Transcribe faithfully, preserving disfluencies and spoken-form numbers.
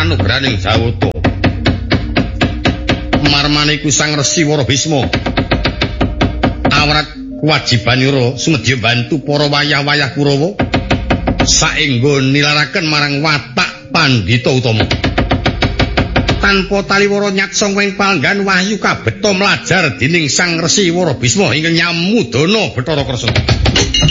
kanugrahaning Jawata. Marmane iku Sang Resi Warabisma awrat kewajibanira sumedya bantu para wayah-wayah Kurawa saengga nilaraken marang watak pandhita utama. Tanpa taliwara nyatsa wing palenggan wahyu kabeta mlajar dening Sang Resi Warabisma ingkang nyamudana Bathara Kresna.